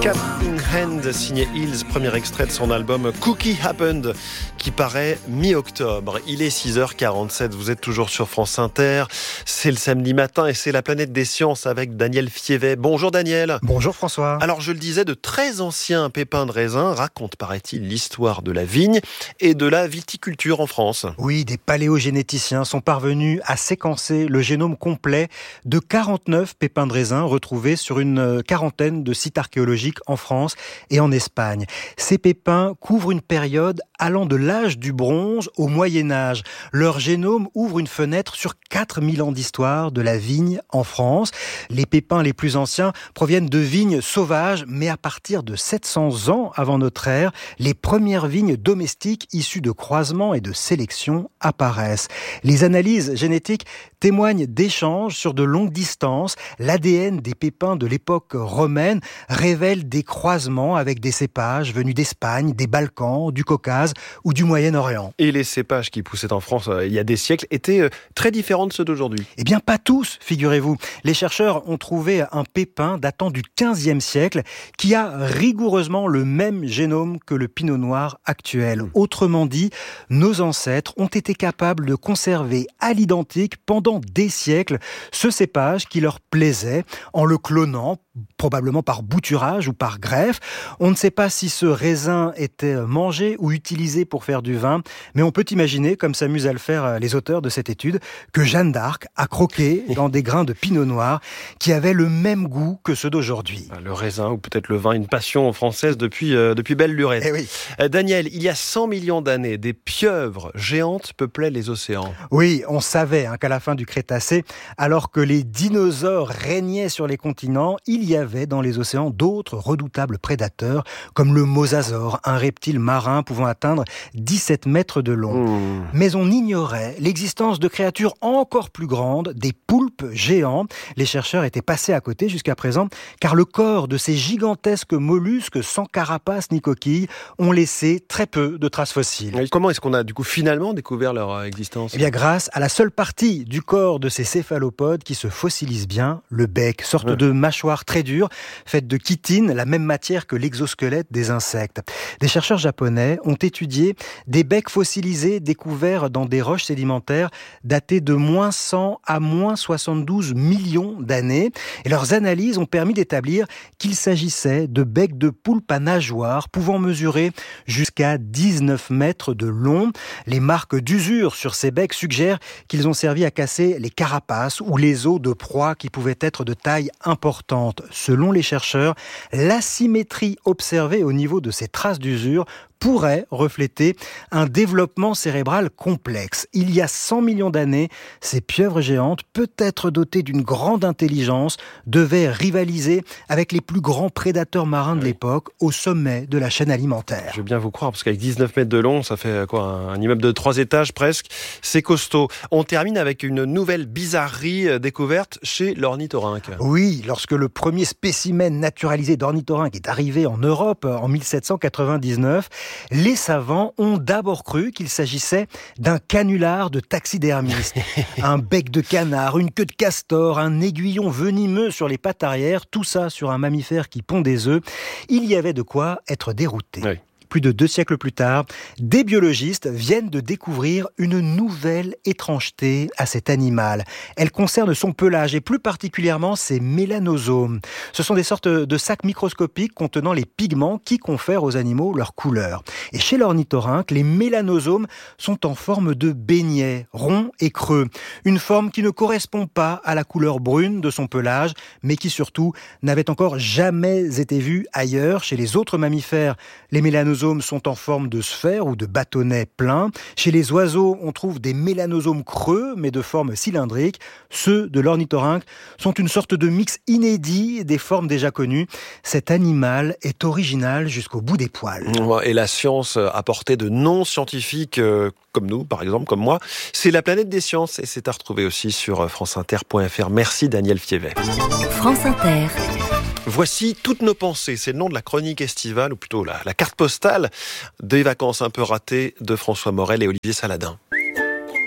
Cat in Hand, signé Hills, premier extrait de son album Cookie Happened, qui paraît mi-octobre. Il est 6h47, vous êtes toujours sur France Inter. C'est le samedi matin et c'est la planète des sciences avec Daniel Fievet. Bonjour Daniel. Bonjour François. Alors je le disais, de très anciens pépins de raisin racontent, paraît-il, l'histoire de la vigne et de la viticulture en France. Oui, des paléogénéticiens sont parvenus à séquencer le génome complet de 49 pépins de raisin retrouvés sur une quarantaine de sites archéologiques en France et en Espagne. Ces pépins couvrent une période allant de l'âge du bronze au Moyen-Âge. Leur génome ouvre une fenêtre sur 4000 ans d'histoire de la vigne en France. Les pépins les plus anciens proviennent de vignes sauvages, mais à partir de 700 ans avant notre ère, les premières vignes domestiques issues de croisements et de sélection apparaissent. Les analyses génétiques témoignent d'échanges sur de longues distances. L'ADN des pépins de l'époque romaine révèle des croisements avec des cépages venus d'Espagne, des Balkans, du Caucase ou du Moyen-Orient. Et les cépages qui poussaient en France il y a des siècles étaient très différents de ceux d'aujourd'hui. Eh bien, pas tous, figurez-vous. Les chercheurs ont trouvé un pépin datant du XVe siècle qui a rigoureusement le même génome que le pinot noir actuel. Autrement dit, nos ancêtres ont été capables de conserver à l'identique pendant des siècles ce cépage qui leur plaisait en le clonant, probablement par bouturage ou par greffe. On ne sait pas si ce raisin était mangé ou utilisé pour faire du vin, mais on peut imaginer, comme s'amusent à le faire les auteurs de cette étude, que Jeanne d'Arc a croqué dans des grains de pinot noir qui avaient le même goût que ceux d'aujourd'hui. Le raisin ou peut-être le vin, une passion française depuis belle lurette. Eh oui. Daniel, il y a 100 millions d'années, des pieuvres géantes peuplaient les océans. Oui, on savait qu'à la fin du Crétacé, alors que les dinosaures régnaient sur les continents, il y avait dans les océans d'autres redoutables prédateurs, comme le mosasaure, un reptile marin pouvant atteindre 17 mètres de long. Mais on ignorait l'existence de créatures encore plus grandes, des poulpes géants. Les chercheurs étaient passés à côté jusqu'à présent, car le corps de ces gigantesques mollusques sans carapace ni coquille ont laissé très peu de traces fossiles. Et comment est-ce qu'on a du coup finalement découvert leur existence ? Eh bien, grâce à la seule partie du corps de ces céphalopodes qui se fossilise bien, le bec, sorte de mâchoire très dure, faite de chitine, la même matière que l'exosquelette des insectes. Des chercheurs japonais ont étudié des becs fossilisés découverts dans des roches sédimentaires datées de moins 100 à moins 72 millions d'années. Et leurs analyses ont permis d'établir qu'il s'agissait de becs de poulpes à nageoires pouvant mesurer jusqu'à 19 mètres de long. Les marques d'usure sur ces becs suggèrent qu'ils ont servi à casser les carapaces ou les os de proies qui pouvaient être de taille importante. Selon les chercheurs, l'asymétrie observée au niveau de ces traces d'usure pourrait refléter un développement cérébral complexe. Il y a 100 millions d'années, ces pieuvres géantes, peut-être dotées d'une grande intelligence, devaient rivaliser avec les plus grands prédateurs marins de l'époque au sommet de la chaîne alimentaire. Je veux bien vous croire, parce qu'avec 19 mètres de long, ça fait quoi, un immeuble de 3 étages presque. C'est costaud. On termine avec une nouvelle bizarrerie découverte chez l'ornithorynque. Oui, lorsque le premier spécimen naturalisé d'ornithorynque est arrivé en Europe en 1799, les savants ont d'abord cru qu'il s'agissait d'un canular de taxidermiste. Un bec de canard, une queue de castor, un aiguillon venimeux sur les pattes arrière, tout ça sur un mammifère qui pond des œufs. Il y avait de quoi être dérouté. Oui. Plus de 2 siècles plus tard, des biologistes viennent de découvrir une nouvelle étrangeté à cet animal. Elle concerne son pelage et plus particulièrement ses mélanosomes. Ce sont des sortes de sacs microscopiques contenant les pigments qui confèrent aux animaux leur couleur. Et chez l'ornithorynque, les mélanosomes sont en forme de beignets, ronds et creux. Une forme qui ne correspond pas à la couleur brune de son pelage, mais qui surtout n'avait encore jamais été vue ailleurs. Chez les autres mammifères, les mélanosomes sont en forme de sphère ou de bâtonnet plein. Chez les oiseaux, on trouve des mélanosomes creux, mais de forme cylindrique. Ceux de l'ornithorynque sont une sorte de mix inédit des formes déjà connues. Cet animal est original jusqu'au bout des poils. Et la science à portée de non-scientifiques comme nous, par exemple, comme moi, c'est la planète des sciences. Et c'est à retrouver aussi sur franceinter.fr. Merci Daniel Fievet. France Inter. Voici toutes nos pensées. C'est le nom de la chronique estivale, ou plutôt la carte postale des vacances un peu ratées de François Morel et Olivier Saladin.